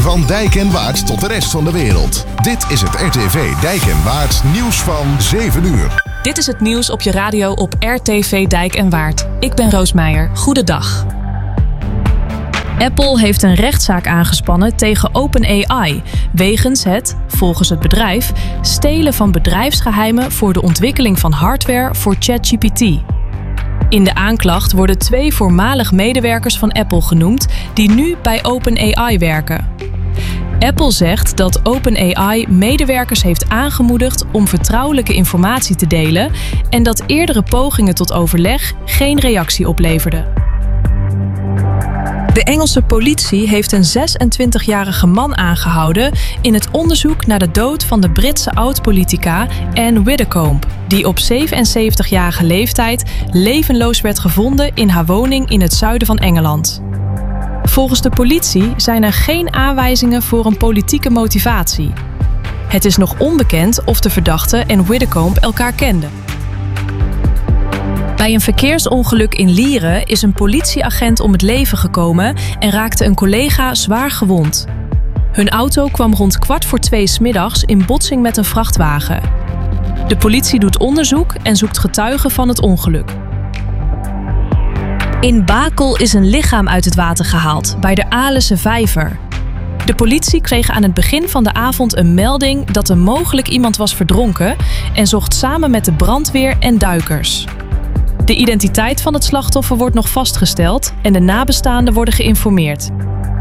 Van Dijk en Waard tot de rest van de wereld. Dit is het RTV Dijk en Waard nieuws van 7 uur. Dit is het nieuws op je radio op RTV Dijk en Waard. Ik ben Roos Meijer. Goedendag. Apple heeft een rechtszaak aangespannen tegen OpenAI wegens het, volgens het bedrijf, stelen van bedrijfsgeheimen voor de ontwikkeling van hardware voor ChatGPT. In de aanklacht worden 2 voormalig medewerkers van Apple genoemd die nu bij OpenAI werken. Apple zegt dat OpenAI medewerkers heeft aangemoedigd om vertrouwelijke informatie te delen en dat eerdere pogingen tot overleg geen reactie opleverden. De Engelse politie heeft een 26-jarige man aangehouden in het onderzoek naar de dood van de Britse oud-politica Anne Widdecombe, die op 77-jarige leeftijd levenloos werd gevonden in haar woning in het zuiden van Engeland. Volgens de politie zijn er geen aanwijzingen voor een politieke motivatie. Het is nog onbekend of de verdachte en Widdecombe elkaar kenden. Bij een verkeersongeluk in Lieren is een politieagent om het leven gekomen en raakte een collega zwaar gewond. Hun auto kwam rond 1:15 's middags in botsing met een vrachtwagen. De politie doet onderzoek en zoekt getuigen van het ongeluk. In Bakel is een lichaam uit het water gehaald, bij de Alense Vijver. De politie kreeg aan het begin van de avond een melding dat er mogelijk iemand was verdronken en zocht samen met de brandweer en duikers. De identiteit van het slachtoffer wordt nog vastgesteld en de nabestaanden worden geïnformeerd.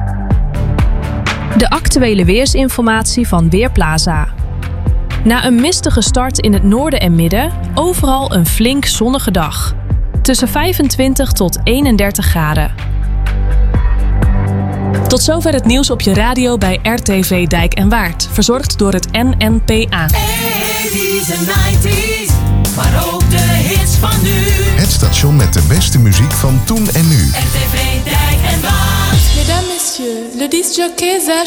De actuele weersinformatie van Weerplaza. Na een mistige start in het noorden en midden, overal een flink zonnige dag. Tussen 25 tot 31 graden. Tot zover het nieuws op je radio bij RTV Dijk en Waard. Verzorgd door het NNPA. 80's en 90's, maar ook de hits van nu. Het station met de beste muziek van toen en nu. RTV Dijk en Waard. Mesdames, messieurs, le disc jockey